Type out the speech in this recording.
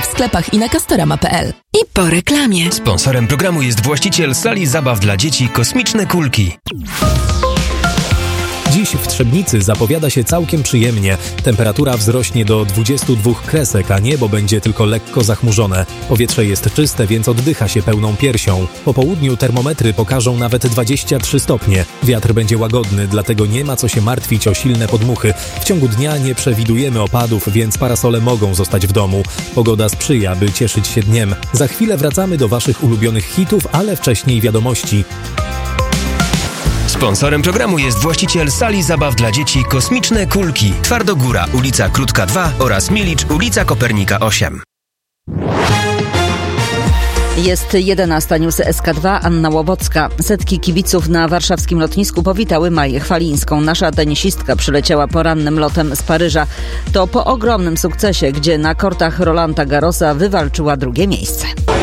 w sklepach i na castorama.pl. I po reklamie. Sponsorem programu jest właściciel sali zabaw dla dzieci Kosmiczne Kulki. Dziś w Trzebnicy zapowiada się całkiem przyjemnie. Temperatura wzrośnie do 22 kresek, a niebo będzie tylko lekko zachmurzone. Powietrze jest czyste, więc oddycha się pełną piersią. Po południu termometry pokażą nawet 23 stopnie. Wiatr będzie łagodny, dlatego nie ma co się martwić o silne podmuchy. W ciągu dnia nie przewidujemy opadów, więc parasole mogą zostać w domu. Pogoda sprzyja, by cieszyć się dniem. Za chwilę wracamy do waszych ulubionych hitów, ale wcześniej wiadomości. Sponsorem programu jest właściciel sali zabaw dla dzieci Kosmiczne Kulki. Twardogóra, ulica Krótka 2 oraz Milicz, ulica Kopernika 8. Jest 11, news SK2, Anna Łowocka. Setki kibiców na warszawskim lotnisku powitały Maję Chwalińską. Nasza tenisistka przyleciała porannym lotem z Paryża. To po ogromnym sukcesie, gdzie na kortach Rolanda Garrosa wywalczyła drugie miejsce.